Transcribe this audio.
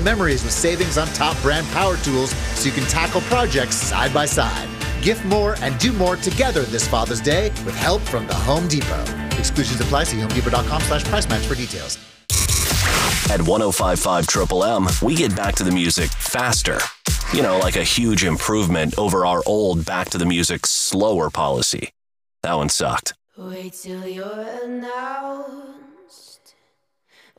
memories with savings on top brand power tools so you can tackle projects side by side. Gift more and do more together this Father's Day with help from the Home Depot. Exclusions apply. See homedepot.com/price match for details. At 105.5 Triple M, we get back to the music faster. You know, like a huge improvement over our old back to the music slower policy. That one sucked. Wait till you're announced.